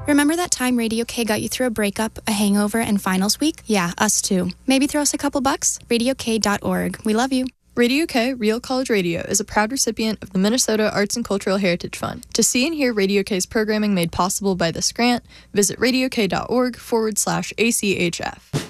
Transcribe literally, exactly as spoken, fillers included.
Remember that time Radio K got you through a breakup, a hangover, and finals week? Yeah, us too. Maybe throw us a couple bucks? radio k dot org. We love you. Radio K, Real College Radio, is a proud recipient of the Minnesota Arts and Cultural Heritage Fund. To see and hear Radio K's programming made possible by this grant, visit radio k dot org forward slash A C H F.